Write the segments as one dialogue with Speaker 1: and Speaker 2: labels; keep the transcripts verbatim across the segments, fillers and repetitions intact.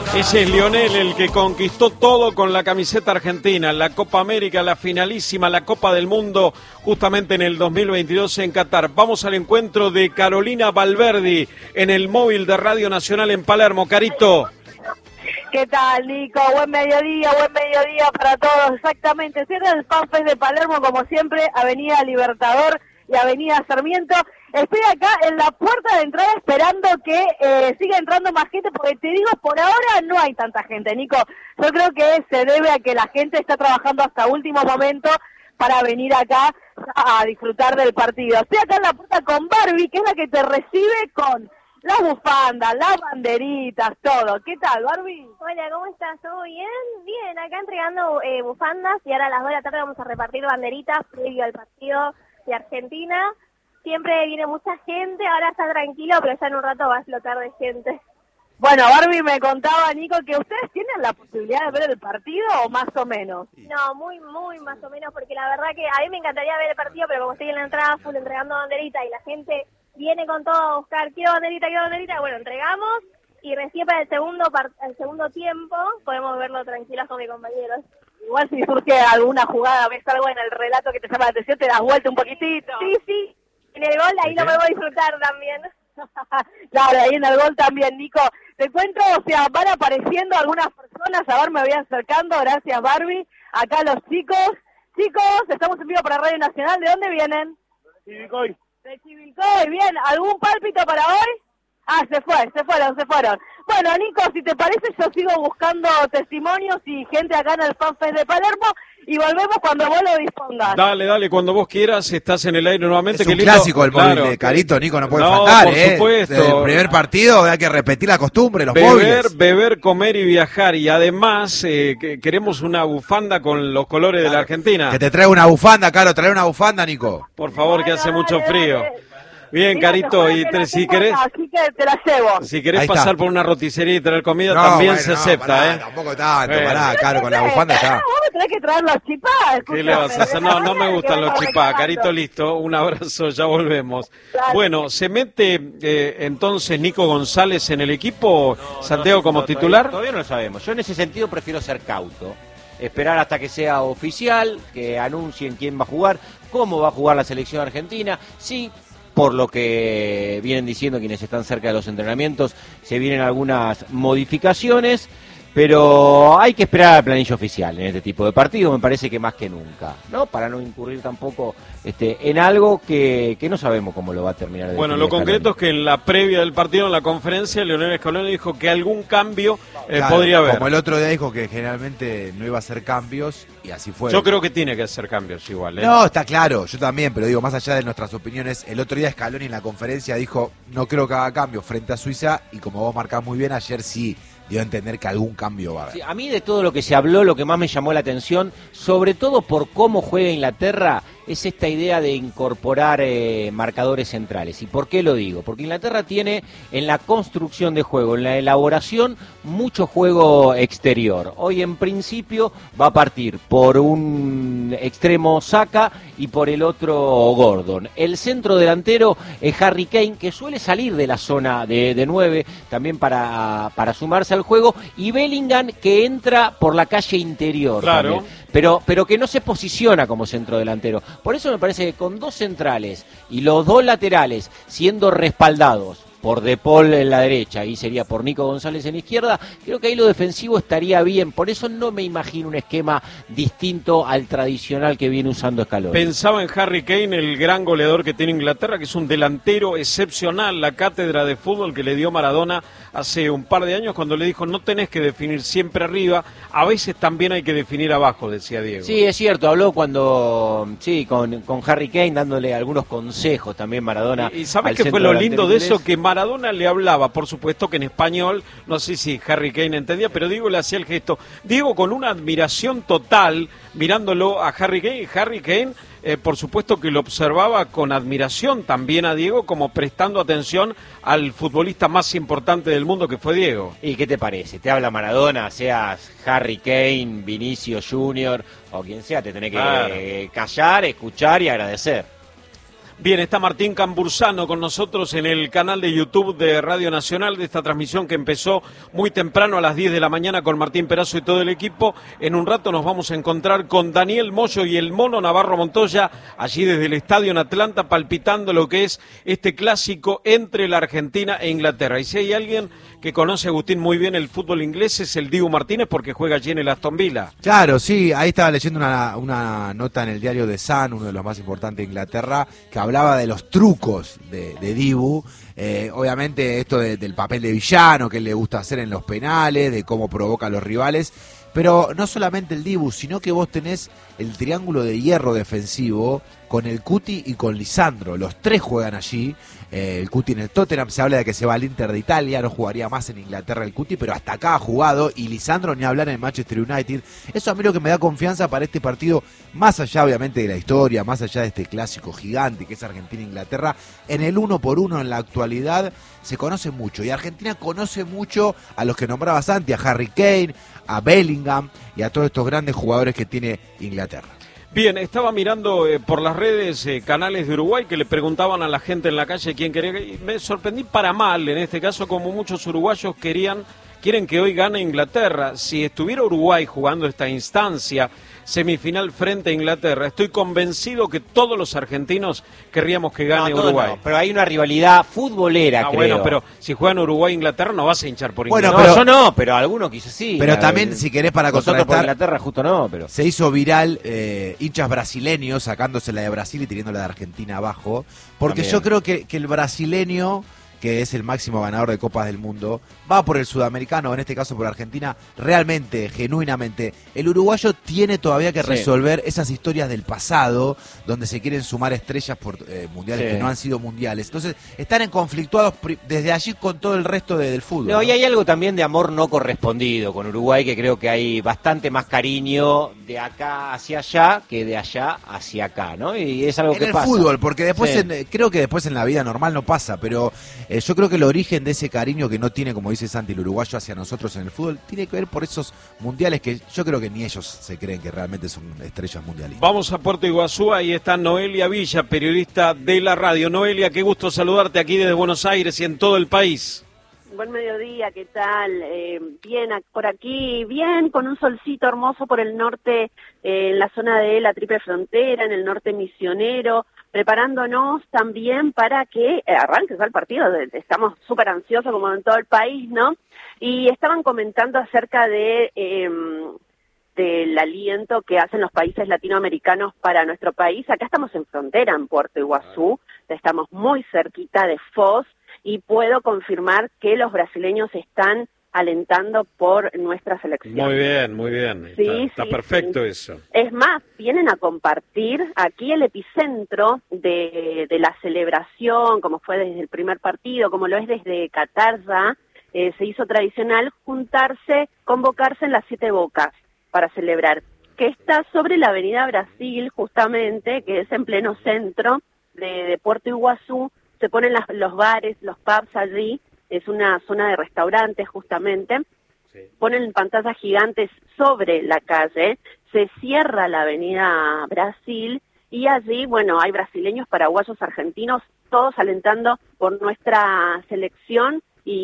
Speaker 1: Ese es Lionel, el que conquistó todo con la camiseta argentina, la Copa América, la finalísima, la Copa del Mundo, justamente en el dos mil veintidós en Qatar. Vamos al encuentro de Carolina Valverdi en el móvil de Radio Nacional en Palermo. Carito.
Speaker 2: ¿Qué tal, Nico? Buen mediodía, buen mediodía para todos. Exactamente, cierra el FanFest de Palermo, como siempre, Avenida Libertador y Avenida Sarmiento. Estoy acá en la puerta de entrada esperando que eh, siga entrando más gente, porque te digo, por ahora no hay tanta gente, Nico. Yo creo que se debe a que la gente está trabajando hasta último momento para venir acá a disfrutar del partido. Estoy acá en la puerta con Barbie, que es la que te recibe con las bufandas, las banderitas, todo. ¿Qué tal, Barbie?
Speaker 3: Hola, ¿cómo estás? ¿Todo bien? Bien, acá entregando eh, bufandas y ahora a las dos de la tarde vamos a repartir banderitas previo al partido de Argentina. Siempre viene mucha gente, ahora está tranquilo, pero ya en un rato va a explotar de gente.
Speaker 2: Bueno, Barbie me contaba, Nico, que ustedes tienen la posibilidad de ver el partido o más o menos.
Speaker 3: No, muy, muy más o menos, porque la verdad que a mí me encantaría ver el partido, pero como estoy en la entrada full entregando banderita y la gente viene con todo a buscar, quiero banderita, quiero banderita, bueno, entregamos y recién para el segundo, el segundo tiempo podemos verlo tranquilos con mis compañeros.
Speaker 2: Igual si surge alguna jugada, ves algo en el relato que te llama la atención, te das vuelta un poquitito.
Speaker 3: Sí, sí. En el gol ahí lo podemos disfrutar también.
Speaker 2: Claro, ahí en el gol también, Nico. Te cuento, o sea, van apareciendo algunas personas, a ver, me voy acercando, gracias Barbie. Acá los chicos. Chicos, estamos en vivo para Radio Nacional, ¿de dónde vienen?
Speaker 4: De Chivilcoy.
Speaker 2: De Chivilcoy, bien. ¿Algún pálpito para hoy? Ah, se fue, se fueron, se fueron. Bueno, Nico, si te parece, yo sigo buscando testimonios y gente acá en el FanFest de Palermo y volvemos cuando vos lo dispongas.
Speaker 1: Dale, dale, cuando vos quieras, estás en el aire nuevamente.
Speaker 5: Es un
Speaker 1: Qué lindo.
Speaker 5: clásico el móvil
Speaker 1: Claro.
Speaker 5: de Carito, Nico, no puede
Speaker 1: No,
Speaker 5: faltar,
Speaker 1: por
Speaker 5: ¿eh?
Speaker 1: supuesto.
Speaker 5: Desde el primer partido hay que repetir la costumbre, los
Speaker 1: Beber,
Speaker 5: móviles.
Speaker 1: beber, comer y viajar. Y además, eh, que- queremos una bufanda con los colores de la Argentina.
Speaker 5: Que te traiga una bufanda, Caro, trae una bufanda, Nico.
Speaker 1: Por favor, que
Speaker 2: Bueno,
Speaker 1: hace mucho
Speaker 2: dale,
Speaker 1: frío.
Speaker 2: dale.
Speaker 1: Bien,
Speaker 2: Mira, te
Speaker 1: Carito,
Speaker 2: juro
Speaker 1: y
Speaker 2: que
Speaker 1: te-
Speaker 2: la
Speaker 1: si
Speaker 2: tengo
Speaker 1: querés,
Speaker 2: acá, así que te la llevo.
Speaker 1: si querés
Speaker 5: Ahí está.
Speaker 1: pasar por una roticería y traer comida,
Speaker 5: No,
Speaker 1: también
Speaker 5: bueno,
Speaker 1: se
Speaker 5: no,
Speaker 1: acepta,
Speaker 5: pará,
Speaker 1: ¿eh?
Speaker 5: Tampoco tanto,
Speaker 1: Bueno.
Speaker 5: pará, Caro, con la bufanda está.
Speaker 2: Vos me tenés que traer los chipás.
Speaker 1: ¿Qué le vas a hacer? No, no me gustan los chipá. Carito, listo. Un abrazo, ya volvemos.
Speaker 2: Dale.
Speaker 1: Bueno, ¿se mete eh, entonces Nico González en el equipo, Santiago, como titular?
Speaker 6: Todavía, todavía no lo sabemos. Yo en ese sentido prefiero ser cauto. Esperar hasta que sea oficial, que anuncien quién va a jugar, cómo va a jugar la selección argentina. Sí, por lo que vienen diciendo quienes están cerca de los entrenamientos, se vienen algunas modificaciones, pero hay que esperar al planillo oficial en este tipo de partidos, me parece que más que nunca, ¿no? Para no incurrir tampoco este, en algo que, que no sabemos cómo lo va a terminar de
Speaker 1: Bueno,
Speaker 6: definir
Speaker 1: lo concreto es
Speaker 6: Scaloni.
Speaker 1: que en la previa del partido, en la conferencia, Leonel Scaloni dijo que algún cambio eh,
Speaker 5: Claro,
Speaker 1: podría haber.
Speaker 5: Como el otro día dijo que generalmente no iba a hacer cambios, y así fue.
Speaker 1: Yo creo que tiene que hacer cambios igual, ¿eh?
Speaker 5: No, está claro, yo también, pero digo, más allá de nuestras opiniones, el otro día Scaloni en la conferencia dijo, no creo que haga cambios frente a Suiza, y como vos marcás muy bien, ayer sí dio a entender que algún cambio va a haber.
Speaker 6: Sí, a mí de todo lo que se habló, lo que más me llamó la atención, sobre todo por cómo juega Inglaterra, es esta idea de incorporar eh, marcadores centrales. ¿Y por qué lo digo? Porque Inglaterra tiene en la construcción de juego, en la elaboración, mucho juego exterior. Hoy en principio va a partir por un extremo Saka y por el otro Gordon. El centro delantero es Harry Kane, que suele salir de la zona de, de nueve, también para, para sumarse al juego, y Bellingham, que entra por la calle interior.
Speaker 1: Claro.
Speaker 6: También. Pero, pero que no se posiciona como centro delantero. Por eso me parece que con dos centrales y los dos laterales siendo respaldados por De Paul en la derecha y sería por Nico González en la izquierda, creo que ahí lo defensivo estaría bien. Por eso no me imagino un esquema distinto al tradicional que viene usando Scaloni.
Speaker 1: Pensaba en Harry Kane, el gran goleador que tiene Inglaterra, que es un delantero excepcional, la cátedra de fútbol que le dio Maradona hace un par de años cuando le dijo no tenés que definir siempre arriba, a veces también hay que definir abajo, decía Diego.
Speaker 6: Sí, es cierto, habló cuando, sí, con, con Harry Kane dándole algunos consejos también Maradona.
Speaker 1: ¿Y, y sabes
Speaker 6: al
Speaker 1: qué fue
Speaker 6: centro
Speaker 1: lo lindo de
Speaker 6: delantero
Speaker 1: eso? Que Maradona le hablaba, por supuesto que en español, no sé si Harry Kane entendía, pero Diego le hacía el gesto. Diego con una admiración total, mirándolo a Harry Kane, y Harry Kane, eh, por supuesto que lo observaba con admiración también a Diego, como prestando atención al futbolista más importante del mundo que fue Diego.
Speaker 6: ¿Y qué te parece? Te habla Maradona, seas Harry Kane, Vinicio Junior o quien sea, te tenés que
Speaker 1: Claro.
Speaker 6: eh, callar, escuchar y agradecer.
Speaker 1: Bien, está Martín Cambursano con nosotros en el canal de YouTube de Radio Nacional, de esta transmisión que empezó muy temprano a las diez de la mañana con Martín Perazo y todo el equipo. En un rato nos vamos a encontrar con Daniel Moyo y el Mono Navarro Montoya, allí desde el estadio en Atlanta, palpitando lo que es este clásico entre la Argentina e Inglaterra. Y si hay alguien que conoce, Agustín, muy bien el fútbol inglés, es el Dibu Martínez, porque juega allí en el Aston Villa.
Speaker 5: Claro, sí, ahí estaba leyendo una, una nota en el diario The Sun, uno de los más importantes de Inglaterra, que hablaba de los trucos de, de Dibu. Eh, obviamente esto de, del papel de villano que él le gusta hacer en los penales, de cómo provoca a los rivales. Pero no solamente el Dibu, sino que vos tenés el triángulo de hierro defensivo con el Cuti y con Lisandro. Los tres juegan allí. Eh, el Cuti en el Tottenham, se habla de que se va al Inter de Italia, no jugaría más en Inglaterra el Cuti, pero hasta acá ha jugado. Y Lisandro ni hablar en el Manchester United. Eso a mí lo que me da confianza para este partido, más allá obviamente de la historia, más allá de este clásico gigante que es Argentina-Inglaterra, en el uno por uno en la actualidad se conoce mucho. Y Argentina conoce mucho a los que nombrabas antes, a Harry Kane, a Bellingham y a todos estos grandes jugadores que tiene Inglaterra.
Speaker 1: Bien, estaba mirando eh, por las redes eh, canales de Uruguay que le preguntaban a la gente en la calle quién quería, y me sorprendí para mal, en este caso, como muchos uruguayos querían, quieren que hoy gane Inglaterra. Si estuviera Uruguay jugando esta instancia semifinal frente a Inglaterra, estoy convencido que todos los argentinos querríamos que gane
Speaker 6: no,
Speaker 1: Uruguay.
Speaker 6: No, pero hay una rivalidad futbolera,
Speaker 1: ah,
Speaker 6: creo.
Speaker 1: Bueno, pero si juegan Uruguay e Inglaterra no vas a hinchar por
Speaker 5: Bueno,
Speaker 1: Inglaterra.
Speaker 6: No, pero, yo no, pero algunos quizás sí.
Speaker 5: Pero
Speaker 6: a
Speaker 5: también,
Speaker 6: ver,
Speaker 5: si querés, para
Speaker 6: nosotros
Speaker 5: contrastar,
Speaker 6: por Inglaterra justo no, pero
Speaker 5: se hizo viral eh, hinchas brasileños sacándose la de Brasil y teniendo la de Argentina abajo, porque
Speaker 6: También.
Speaker 5: yo creo que, que el brasileño, que es el máximo ganador de Copas del Mundo, va por el sudamericano, en este caso por Argentina, realmente, genuinamente. El uruguayo tiene todavía que
Speaker 6: Sí.
Speaker 5: resolver esas historias del pasado, donde se quieren sumar estrellas por eh, mundiales
Speaker 6: Sí.
Speaker 5: que no han sido mundiales. Entonces, están en conflictuados pri- desde allí con todo el resto de- del fútbol.
Speaker 6: No,
Speaker 5: ¿no?
Speaker 6: y hay algo también de amor no correspondido con Uruguay, que creo que hay bastante más cariño de acá hacia allá que de allá hacia acá, ¿no? Y es algo
Speaker 5: En
Speaker 6: que
Speaker 5: el
Speaker 6: pasa.
Speaker 5: fútbol, porque después,
Speaker 6: Sí.
Speaker 5: en- eh, creo que después en la vida normal no pasa, pero eh, yo creo que el origen de ese cariño que no tiene, como dice Santi, el uruguayo hacia nosotros en el fútbol, tiene que ver por esos mundiales que yo creo que ni ellos se creen que realmente son estrellas mundialistas.
Speaker 1: Vamos a Puerto Iguazú, ahí está Noelia Villa, periodista de la radio. Noelia, qué gusto saludarte aquí desde Buenos Aires y en todo el país.
Speaker 2: Buen mediodía, ¿qué tal? Eh, bien, ac- por aquí, bien, con un solcito hermoso por el norte, eh, en la zona de la Triple Frontera, en el norte misionero, preparándonos también para que eh, arranque ya el partido. De- Estamos súper ansiosos como en todo el país, ¿no? Y estaban comentando acerca de... Eh, del aliento que hacen los países latinoamericanos para nuestro país. Acá estamos en frontera, en Puerto Iguazú, estamos muy cerquita de Foz, y puedo confirmar que los brasileños están alentando por nuestra selección.
Speaker 1: Muy bien, muy bien.
Speaker 2: Sí,
Speaker 1: está está
Speaker 2: sí,
Speaker 1: perfecto
Speaker 2: sí.
Speaker 1: eso.
Speaker 2: Es más, vienen a compartir aquí el epicentro de, de la celebración, como fue desde el primer partido, como lo es desde Qatar ya, eh, se hizo tradicional juntarse, convocarse en las Siete Bocas para celebrar, que está sobre la avenida Brasil, justamente, que es en pleno centro de, de Puerto Iguazú. Se ponen las, los bares, los pubs allí, es una zona de restaurantes justamente,
Speaker 1: Sí.
Speaker 2: ponen pantallas gigantes sobre la calle, se cierra la avenida Brasil y allí, bueno, hay brasileños, paraguayos, argentinos, todos alentando por nuestra selección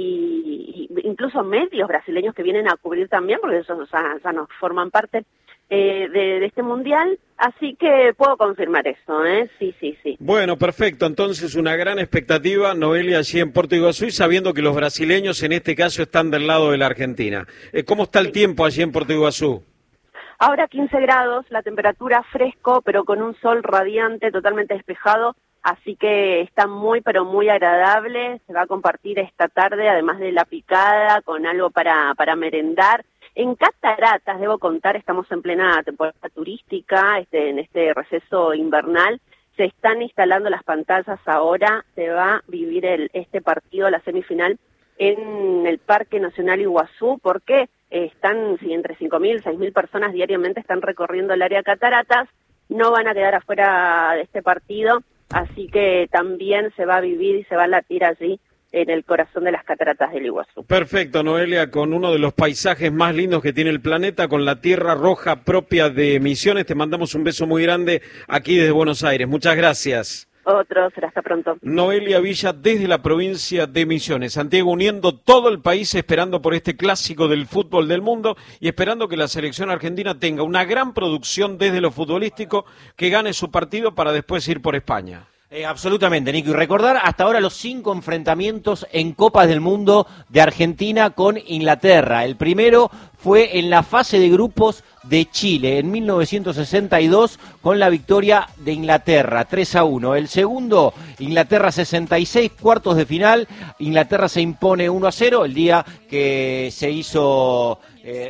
Speaker 2: y, y incluso medios brasileños que vienen a cubrir también, porque ellos ya, ya nos forman parte eh, de, de este mundial, así que puedo confirmar eso, ¿eh? Sí, sí, sí.
Speaker 1: Bueno, perfecto. Entonces, una gran expectativa, Noelia, allí en Puerto Iguazú, y sabiendo que los brasileños en este caso están del lado de la Argentina. Eh, ¿Cómo está el tiempo allí en Puerto Iguazú?
Speaker 2: Ahora quince grados, la temperatura fresco, pero con un sol radiante, totalmente despejado, así que está muy, pero muy agradable. Se va a compartir esta tarde, además de la picada, con algo para, para merendar. En Cataratas, debo contar, estamos en plena temporada turística, este, en este receso invernal. Se están instalando las pantallas ahora, se va a vivir el, este partido, la semifinal, en el Parque Nacional Iguazú, porque están, si entre cinco mil, seis mil personas diariamente están recorriendo el área Cataratas, no van a quedar afuera de este partido, así que también se va a vivir y se va a latir allí en el corazón de las cataratas del Iguazú.
Speaker 1: Perfecto, Noelia, con uno de los paisajes más lindos que tiene el planeta, con la tierra roja propia de Misiones. Te mandamos un beso muy grande aquí desde Buenos Aires. Muchas gracias.
Speaker 2: Otro, será hasta pronto.
Speaker 1: Noelia Villa desde la provincia de Misiones. Santiago, uniendo todo el país, esperando por este clásico del fútbol del mundo y esperando que la selección argentina tenga una gran producción desde lo futbolístico, que gane su partido para después ir por España.
Speaker 6: Eh, absolutamente, Nico. Y recordar hasta ahora los cinco enfrentamientos en Copas del Mundo de Argentina con Inglaterra. El primero fue en la fase de grupos de Chile en mil novecientos sesenta y dos con la victoria de Inglaterra, tres a uno. El segundo, Inglaterra sesenta y seis, cuartos de final. Inglaterra se impone uno a cero el día que se hizo eh,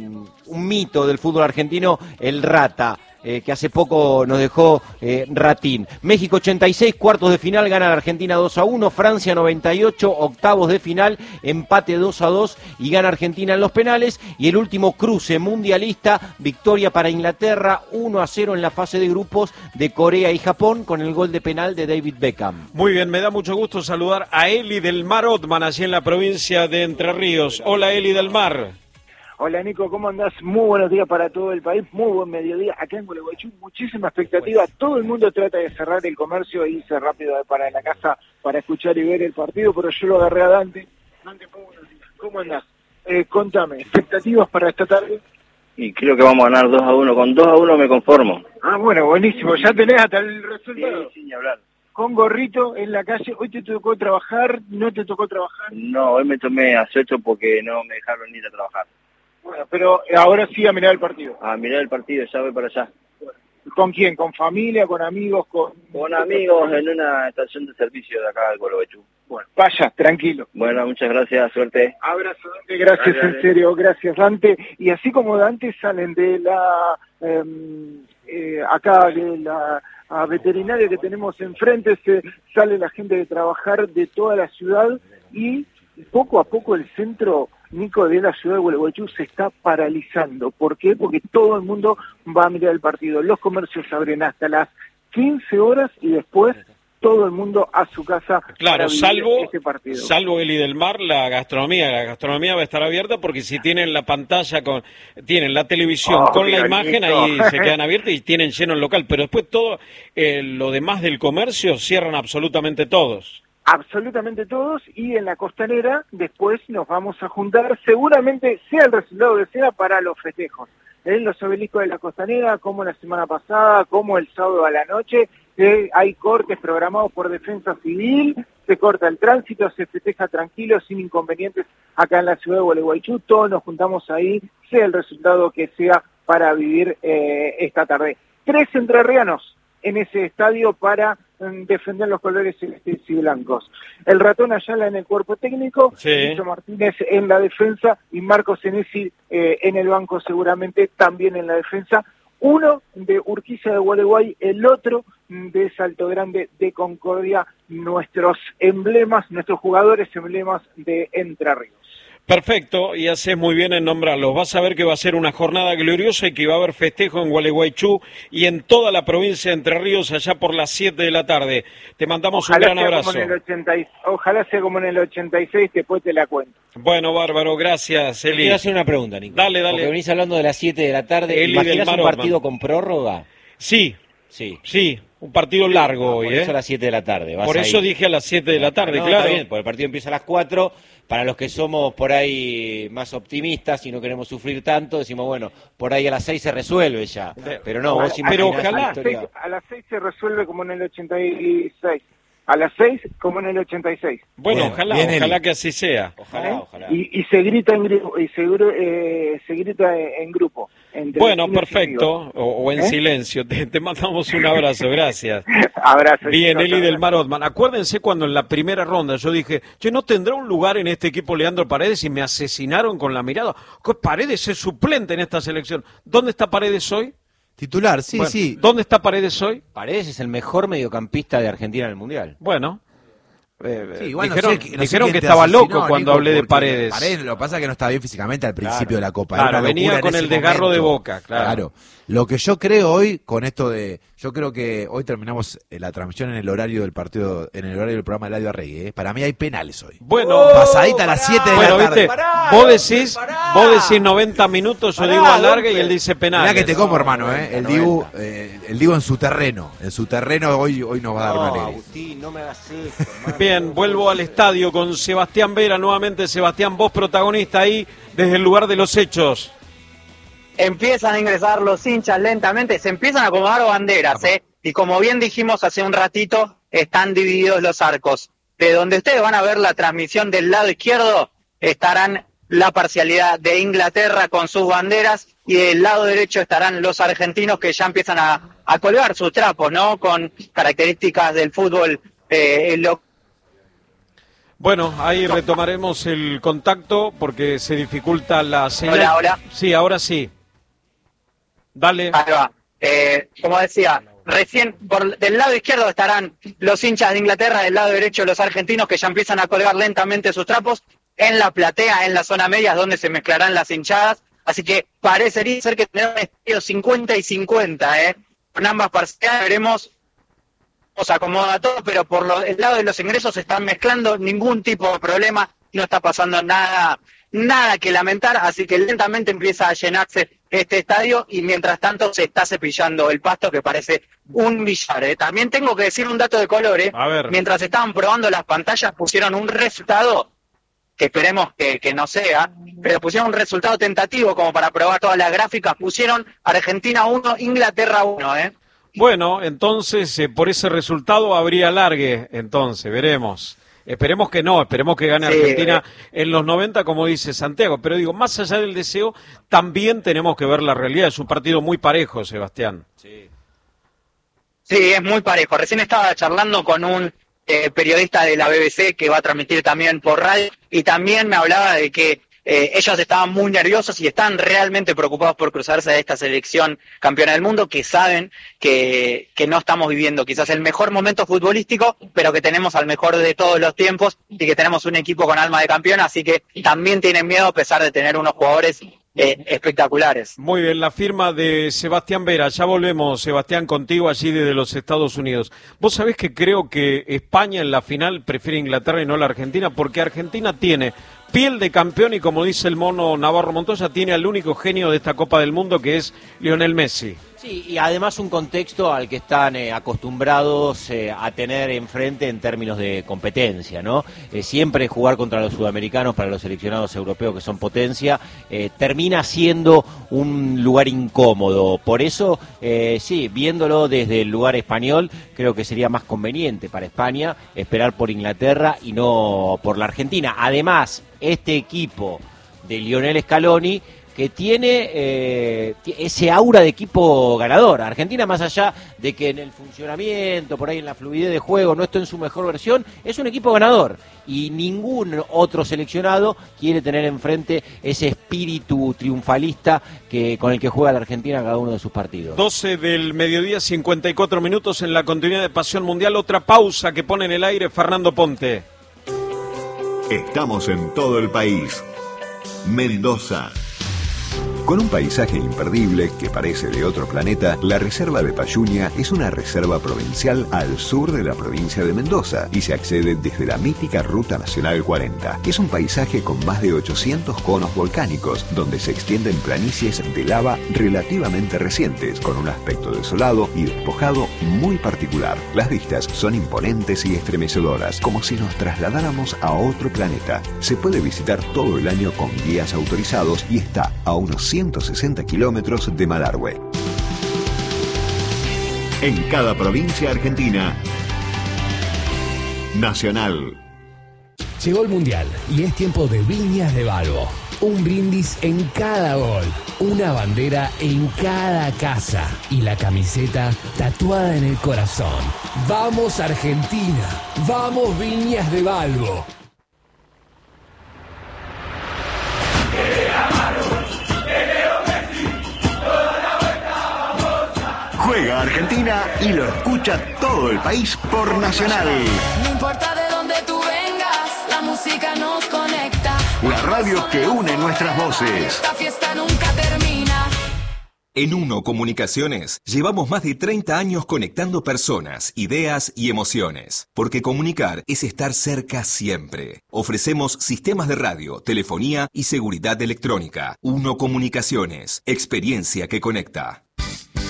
Speaker 6: un mito del fútbol argentino, el Rata. Eh, que hace poco nos dejó eh, Ratín. México ochenta y seis, cuartos de final, gana la Argentina dos a uno. Francia noventa y ocho, octavos de final, empate dos a dos y gana Argentina en los penales. Y el último cruce mundialista, victoria para Inglaterra, uno a cero en la fase de grupos de Corea y Japón con el gol de penal de David Beckham.
Speaker 1: Muy bien, me da mucho gusto saludar a Eli del Mar Otman, allí en la provincia de Entre Ríos. Hola, Eli del Mar.
Speaker 4: Hola Nico, ¿cómo andás? Muy buenos días para todo el país, muy buen mediodía. Acá en Gualeguaychú, muchísima expectativa. Todo el mundo trata de cerrar el comercio e irse rápido para la casa para escuchar y ver el partido, pero yo lo agarré a Dante. Dante, muy buenos días. ¿Cómo andás? Eh, contame, ¿expectativas para esta tarde?
Speaker 7: Y creo que vamos a ganar dos a uno. Con dos a uno me conformo.
Speaker 4: Ah, bueno, buenísimo. ¿Ya tenés hasta el resultado?
Speaker 7: Sí, sin hablar.
Speaker 4: Con gorrito en la calle. ¿Hoy te tocó trabajar? ¿No te tocó trabajar?
Speaker 7: No, hoy me tomé asueto porque no me dejaron ir a trabajar.
Speaker 4: Bueno, pero ahora sí a mirar el partido.
Speaker 7: A mirar el partido, ya voy para allá.
Speaker 4: ¿Con quién? ¿Con familia? ¿Con amigos? Con,
Speaker 7: con amigos en una estación de servicio de acá de Gualeguaychú.
Speaker 4: Bueno, vaya, tranquilo.
Speaker 7: Bueno, muchas gracias, suerte.
Speaker 4: Abrazo, Dante, gracias, dale, dale. En serio, gracias, Dante. Y así como Dante salen de la, eh, eh, acá de la a veterinaria que tenemos enfrente, se sale la gente de trabajar de toda la ciudad y poco a poco el centro, Nico, de la ciudad de Gualeguaychú se está paralizando. ¿Por qué? Porque todo el mundo va a mirar el partido. Los comercios abren hasta las quince horas y después todo el mundo a su casa.
Speaker 1: Claro,
Speaker 4: para
Speaker 1: salvo,
Speaker 4: este partido.
Speaker 1: salvo Eli del Mar, la gastronomía. La gastronomía va a estar abierta porque si tienen la pantalla, con tienen la televisión oh, con la imagen, Nico. Ahí se quedan abiertas y tienen lleno el local. Pero después todo eh, lo demás del comercio cierran absolutamente todos.
Speaker 4: Absolutamente todos, y en la costanera después nos vamos a juntar, seguramente sea el resultado que sea para los festejos. En los obeliscos de la costanera, como la semana pasada, como el sábado a la noche, eh, hay cortes programados por Defensa Civil, se corta el tránsito, se festeja tranquilo, sin inconvenientes acá en la ciudad de Gualeguaychú, todos nos juntamos ahí, sea el resultado que sea para vivir eh, esta tarde. Tres entrerrianos en ese estadio para um, defender los colores celestes y blancos. El Ratón Ayala en el cuerpo técnico,
Speaker 1: sí.
Speaker 4: Lucho Martínez en la defensa y Marcos Senesi eh, en el banco seguramente también en la defensa. Uno de Urquiza de Gualeguay, el otro de Salto Grande de Concordia, nuestros emblemas, nuestros jugadores emblemas de Entre Ríos.
Speaker 1: Perfecto, y haces muy bien en nombrarlos. Vas a ver que va a ser una jornada gloriosa y que va a haber festejo en Gualeguaychú y en toda la provincia de Entre Ríos allá por las siete de la tarde. Te mandamos
Speaker 4: ojalá
Speaker 1: un gran abrazo.
Speaker 4: Como en el ochenta, ojalá sea como en el ochenta y seis, después te la cuento.
Speaker 1: Bueno, bárbaro, gracias, Eli.
Speaker 6: Quiero hacer una pregunta, Nico.
Speaker 1: Dale, dale.
Speaker 6: Porque venís hablando de las siete de la tarde.
Speaker 1: Eli
Speaker 6: ¿Imaginás
Speaker 1: del
Speaker 6: un
Speaker 1: Mar
Speaker 6: partido
Speaker 1: Otman.
Speaker 6: con prórroga?
Speaker 1: Sí,
Speaker 6: sí,
Speaker 1: sí. Un partido largo
Speaker 6: ah,
Speaker 1: hoy,
Speaker 6: por
Speaker 1: ¿eh?
Speaker 6: eso a las siete de la tarde. Vas
Speaker 1: por eso
Speaker 6: ahí.
Speaker 1: dije a las siete de la tarde,
Speaker 6: no,
Speaker 1: claro.
Speaker 6: Está bien, porque el partido empieza a las cuatro. Para los que somos por ahí más optimistas y no queremos sufrir tanto, decimos, bueno, por ahí a las seis se resuelve ya. Pero no, vos
Speaker 1: Pero
Speaker 6: imaginás
Speaker 1: ojalá.
Speaker 6: la
Speaker 4: A las, seis,
Speaker 6: historia.
Speaker 4: a las seis se resuelve como en el ochenta y seis. A las seis como en el ochenta y seis.
Speaker 1: Bueno,
Speaker 5: Bueno,
Speaker 1: ojalá,
Speaker 5: bien,
Speaker 1: ojalá
Speaker 5: Eli.
Speaker 1: que así sea.
Speaker 6: Ojalá,
Speaker 4: ¿Eh?
Speaker 6: ojalá.
Speaker 4: Y, y se grita en grupo, y se, gru- eh, se grita en, en grupo. entre
Speaker 1: Bueno,
Speaker 4: vecinos y
Speaker 1: perfecto.
Speaker 4: amigos.
Speaker 1: O, o en
Speaker 4: ¿Eh?
Speaker 1: silencio. Te, te mandamos un abrazo, gracias.
Speaker 4: Abrazo.
Speaker 1: Bien,
Speaker 4: chicos,
Speaker 1: Eli del
Speaker 4: abrazo.
Speaker 1: Mar Otman. Acuérdense cuando en la primera ronda yo dije, che, ¿no tendrá un lugar en este equipo Leandro Paredes? Y me asesinaron con la mirada. Paredes es suplente en esta selección. ¿Dónde está Paredes hoy?
Speaker 5: Titular, sí,
Speaker 1: Bueno,
Speaker 5: sí.
Speaker 1: ¿dónde está Paredes hoy?
Speaker 6: Paredes es el mejor mediocampista de Argentina en el Mundial.
Speaker 1: Bueno. Eh,
Speaker 5: Sí, igual no
Speaker 1: dijeron
Speaker 5: sé- no sé
Speaker 1: dijeron
Speaker 5: quién
Speaker 1: que
Speaker 5: te
Speaker 1: estaba
Speaker 5: asesinó,
Speaker 1: loco cuando
Speaker 5: Nico,
Speaker 1: hablé de
Speaker 5: porque
Speaker 1: Paredes.
Speaker 5: Paredes, lo que pasa es que no estaba bien físicamente al principio
Speaker 6: Claro.
Speaker 5: de la Copa.
Speaker 1: Claro,
Speaker 5: Era una
Speaker 1: venía
Speaker 5: locura en
Speaker 1: con
Speaker 5: ese
Speaker 1: el desgarro
Speaker 5: momento.
Speaker 1: de Boca, claro.
Speaker 5: Lo que yo creo hoy, con esto de... Yo creo que hoy terminamos eh, la transmisión en el horario del partido, en el horario del programa de Eladio Arregui. ¿eh? Para mí hay penales hoy.
Speaker 1: Bueno,
Speaker 5: Pasadita a las siete de
Speaker 1: bueno,
Speaker 5: la tarde.
Speaker 1: viste, vos decís, Vos decís noventa minutos, yo
Speaker 6: Pará,
Speaker 1: digo alargue
Speaker 6: Dompe.
Speaker 1: y él dice penal.
Speaker 5: Mirá que te como, hermano, ¿eh? El
Speaker 6: noventa,
Speaker 5: Dibu,
Speaker 6: noventa.
Speaker 5: eh, el Dibu en su terreno. En su terreno hoy, hoy nos va a dar
Speaker 6: No,
Speaker 5: una alegría.
Speaker 6: Agustín, no me hagas esto, hermano.
Speaker 1: Bien, vuelvo al estadio con Sebastián Vera nuevamente. Sebastián, vos protagonista ahí desde el lugar de los hechos.
Speaker 8: Empiezan a ingresar los hinchas lentamente, se empiezan a acomodar banderas, ¿eh? Y como bien dijimos hace un ratito, están divididos los arcos. De donde ustedes van a ver la transmisión del lado izquierdo, estarán la parcialidad de Inglaterra con sus banderas, y del lado derecho estarán los argentinos que ya empiezan a, a colgar sus trapos, ¿no? Con características del fútbol eh, lo
Speaker 1: Bueno, ahí retomaremos el contacto porque se dificulta la señal.
Speaker 8: Hola, hola.
Speaker 1: Sí, ahora sí. Dale.
Speaker 8: Ahí va. Eh, como decía, recién por del lado izquierdo estarán los hinchas de Inglaterra, del lado derecho los argentinos que ya empiezan a colgar lentamente sus trapos. En la platea, en la zona media, es donde se mezclarán las hinchadas. Así que parecería ser que tenemos un estadio cincuenta y cincuenta, ¿eh? Con ambas parcialidades veremos cómo se acomoda todo, pero por lo, el lado de los ingresos se están mezclando, ningún tipo de problema, no está pasando nada, nada que lamentar, así que lentamente empieza a llenarse este estadio y mientras tanto se está cepillando el pasto que parece un billar, ¿eh? También tengo que decir un dato de color, ¿eh?
Speaker 1: A ver.
Speaker 8: Mientras estaban probando las pantallas pusieron un resultado que esperemos que, que no sea, pero pusieron un resultado tentativo como para probar todas las gráficas, pusieron Argentina uno, Inglaterra uno, ¿eh?
Speaker 1: Bueno, entonces eh, por ese resultado habría alargue, entonces, veremos. Esperemos que no, esperemos que gane
Speaker 8: Sí,
Speaker 1: Argentina en los noventa, como dice Santiago. Pero digo, más allá del deseo, también tenemos que ver la realidad. Es un partido muy parejo, Sebastián.
Speaker 6: Sí.
Speaker 8: Sí, es muy parejo. Recién estaba charlando con un eh, periodista de la B B C que va a transmitir también por radio y también me hablaba de que eh, ellos estaban muy nerviosos y están realmente preocupados por cruzarse a esta selección campeona del mundo, que saben que, que no estamos viviendo quizás el mejor momento futbolístico, pero que tenemos al mejor de todos los tiempos y que tenemos un equipo con alma de campeón, así que también tienen miedo a pesar de tener unos jugadores eh, espectaculares.
Speaker 1: Muy bien, la firma de Sebastián Vera. Ya volvemos, Sebastián, contigo allí desde los Estados Unidos. Vos sabés que creo que España en la final prefiere Inglaterra y no la Argentina, porque Argentina tiene piel de campeón y, como dice el mono Navarro Montoya, tiene al único genio de esta Copa del Mundo, que es Lionel Messi.
Speaker 6: Sí, y además un contexto al que están eh, acostumbrados eh, a tener enfrente en términos de competencia, ¿no? Eh, siempre jugar contra los sudamericanos, para los seleccionados europeos que son potencia, eh, termina siendo un lugar incómodo. Por eso, eh, sí, viéndolo desde el lugar español, creo que sería más conveniente para España esperar por Inglaterra y no por la Argentina. Además, este equipo de Lionel Scaloni, que tiene eh, ese aura de equipo ganador. Argentina, más allá de que en el funcionamiento, por ahí en la fluidez de juego, no esté en su mejor versión, es un equipo ganador. Y ningún otro seleccionado quiere tener enfrente ese espíritu triunfalista que con el que juega la Argentina en cada uno de sus partidos.
Speaker 1: doce del mediodía, cincuenta y cuatro minutos en la continuidad de Pasión Mundial. Otra pausa que pone en el aire Fernando Ponte.
Speaker 9: Estamos en todo el país. Mendoza. Con un paisaje imperdible que parece de otro planeta, la Reserva de Payuña es una reserva provincial al sur de la provincia de Mendoza y se accede desde la mítica Ruta Nacional cuarenta. Es un paisaje con más de ochocientos conos volcánicos, donde se extienden planicies de lava relativamente recientes, con un aspecto desolado y despojado muy particular. Las vistas son imponentes y estremecedoras, como si nos trasladáramos a otro planeta. Se puede visitar todo el año con guías autorizados y está a unos ciento sesenta kilómetros de Malargüe. En cada provincia argentina, Nacional.
Speaker 10: Llegó el Mundial y es tiempo de Viñas de Balbo. Un brindis en cada gol, una bandera en cada casa y la camiseta tatuada en el corazón. ¡Vamos Argentina! ¡Vamos Viñas de Balbo!
Speaker 9: Juega Argentina y lo escucha todo el país por Nacional.
Speaker 11: No importa de dónde tú vengas, la música nos conecta.
Speaker 9: La radio que une nuestras voces.
Speaker 11: Esta fiesta nunca termina.
Speaker 12: En Uno Comunicaciones llevamos más de treinta años conectando personas, ideas y emociones, porque comunicar es estar cerca siempre. Ofrecemos sistemas de radio, telefonía y seguridad electrónica. Uno Comunicaciones, experiencia que conecta.